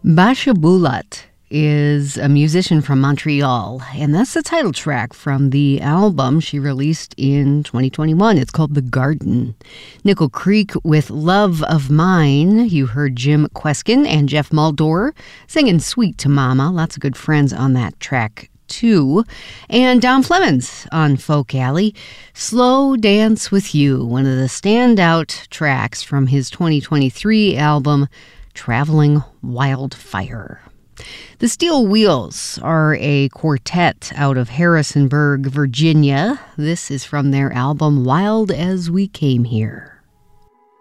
Basha Bulat is a musician from Montreal, and that's the title track from the album she released in 2021. It's called The Garden. Nickel Creek with Love of Mine. You heard Jim Kweskin and Jeff Muldor singing Sweet to Mama. Lots of good friends on that track, too. And Don Flemons on Folk Alley, Slow Dance With You, one of the standout tracks from his 2023 album, Traveling Wildfire. The Steel Wheels are a quartet out of Harrisonburg, Virginia. This is from their album Wild as We Came Here.